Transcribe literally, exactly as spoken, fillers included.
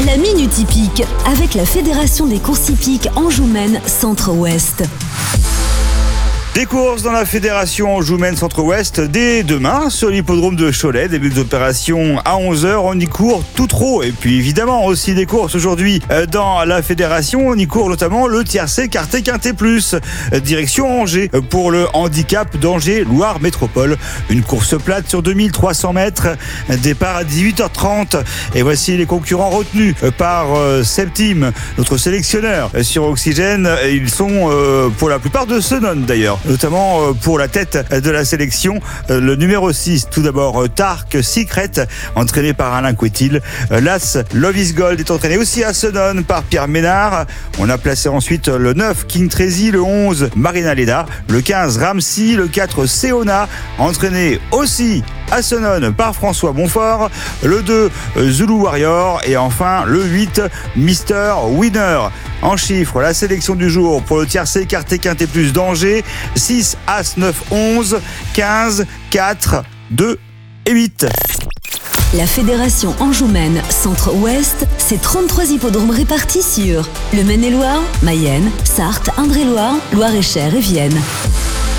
La Minute Hippique avec la Fédération des courses hippiques Anjou-Maine Centre-Ouest. Des courses dans la Fédération Anjou-Maine Centre-Ouest dès demain sur l'hippodrome de Cholet. Début d'opération à onze heures, on y court tout trop. Et puis évidemment aussi des courses aujourd'hui dans la Fédération. On y court notamment le tiercé quarté quinté plus. Direction Angers pour le handicap d'Angers Loire Métropole. Une course plate sur deux mille trois cents mètres. Départ à dix-huit heures trente. Et voici les concurrents retenus par Septime, notre sélectionneur sur Oxygène. Ils sont pour la plupart de Senon d'ailleurs. Notamment pour la tête de la sélection, le numéro six, tout d'abord Tark Secret, entraîné par Alain Couetil. L'As Love is Gold est entraîné aussi à Senon par Pierre Ménard. On a placé ensuite le neuf King Trazy, le onze Marina Leda, le quinze Ramsey, le quatre Seona, entraîné aussi à Senon par François Bonfort, le deux Zulu Warrior et enfin le huit Mister Winner. En chiffres, la sélection du jour pour le tiercé quarté quinté plus d'Angers, six, As, neuf, onze, quinze, quatre, deux et huit. La Fédération Anjou-Maine Centre-Ouest, c'est trente-trois hippodromes répartis sur le Maine-et-Loire, Mayenne, Sarthe, Indre-et-Loire, Loire-et-Cher et Vienne.